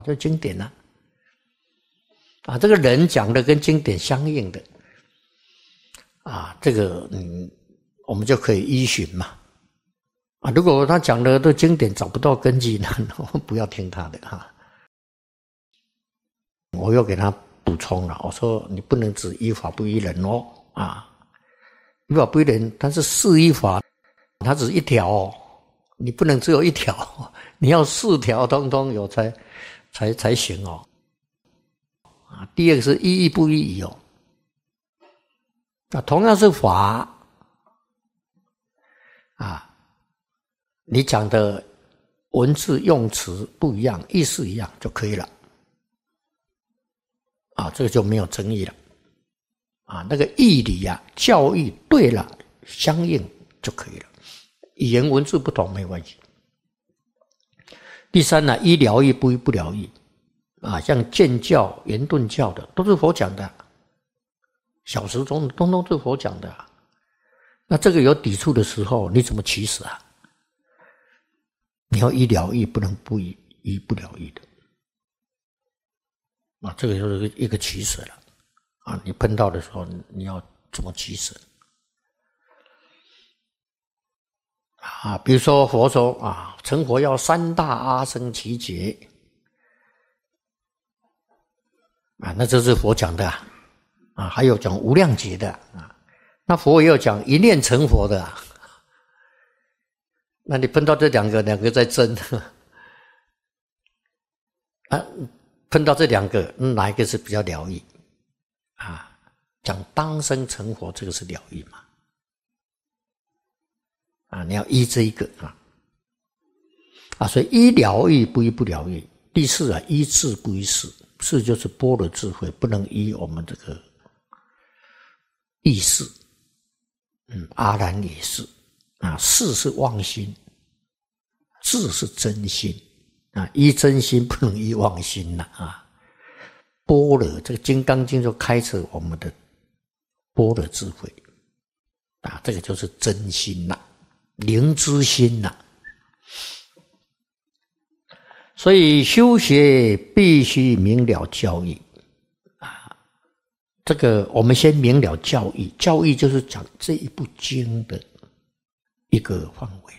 就经典啊。啊，这个人讲的跟经典相应的啊，这个我们就可以依循嘛。啊，如果他讲的都经典找不到根据呢，我们不要听他的哈。我又给他补充了，我说你不能只依法不依人哦，啊，依法不依人，但是四依法，它只是一条哦，你不能只有一条，你要4条通通有才行哦。啊，第二个是依义不依义哦。那同样是法啊，你讲的文字用词不一样，意思一样就可以了。啊，这个就没有争议了。啊，那个义理啊，教育对了，相应就可以了。语言文字不同没关系。第三呢，依了义不依不了义。啊，像见教、圆顿教的，都是佛讲的，小时中通通是佛讲的。那这个有抵触的时候，你怎么起死啊？你要依了义，不能不依不了义的。啊，这个就是一个起死了。啊，你碰到的时候，你要怎么起死？啊，比如说佛说啊，成佛要3大阿僧祇劫。啊，那这是佛讲的啊，啊，还有讲无量劫的啊，那佛也有讲一念成佛的啊。那你碰到这两个在争啊，碰到这两个，哪一个是比较了义啊？讲当生成佛，这个是了义嘛？啊，你要依这一个啊，所以依了义不依不了义。第四啊，依智不依事。事就是般若智慧，不能依我们这个意识。阿难也是啊，事是妄心，智是真心啊，依真心不能依妄心了啊。般若这个《金刚经》就开启我们的般若智慧啊，这个就是真心啦，灵知心啦。所以修学必须明了教义啊，这个我们先明了教义，教义就是讲这一部经的一个范围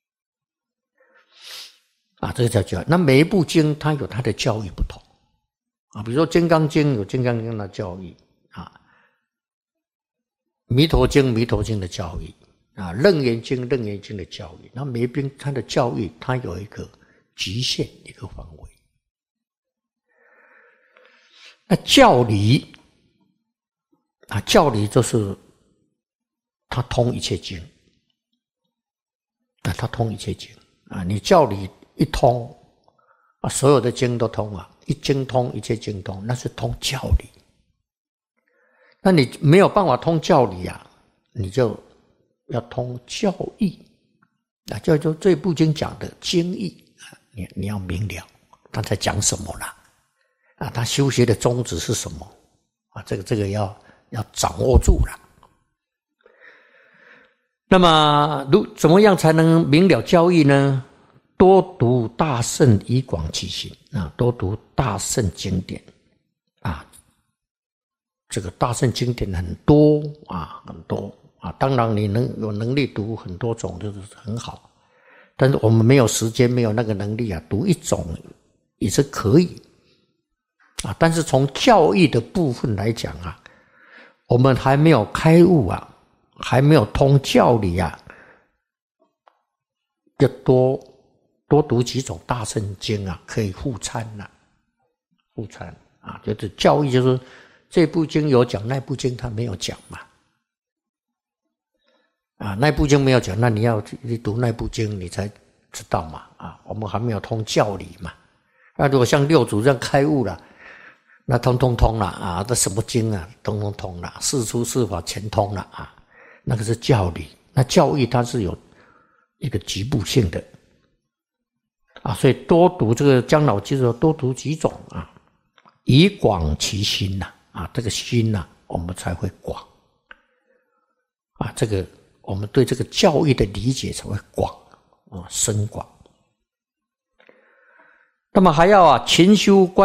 啊，这个叫教义。那每一部经它有它的教义不同啊，比如说《金刚经》有《金刚经》的教义啊，《弥陀经》《弥陀经》的教义啊，《楞严经》《楞严经》的教义。那每一部它的教义，它有一个局限，一个范围。那教理啊，教理就是它通一切经啊，它通一切经啊。你教理一通啊，所有的经都通啊，一经通一切经通，那是通教理。那你没有办法通教理啊，你就要通教义啊，就这部经讲的经义。你要明了他在讲什么啦啊，他修学的宗旨是什么啊？这个要掌握住了。那么怎么样才能明了教义呢？多读大圣以广其心啊，多读大圣经典啊。这个大圣经典很多啊，很多啊。当然你有能力读很多种就是很好。但是我们没有时间，没有那个能力啊，读一种也是可以啊。但是从教义的部分来讲啊，我们还没有开悟啊，还没有通教理啊，要多读几种大圣经啊，可以互参啊，互参啊，就是教义，就是这部经有讲，那部经他没有讲嘛。啊，那部经没有讲，那你要去读那部经，你才知道嘛。啊，我们还没有通教理嘛。那如果像六祖这样开悟了，那通了啊，这什么经啊，通通了，事出事法全通了啊，那个是教理。那教义它是有一个局部性的啊，所以多读这个姜老记说多读几种啊，以广其心呐啊，这个心呐，我们才会广啊，这个。我们对这个教育的理解才会广啊，深广。 那么还要勤修观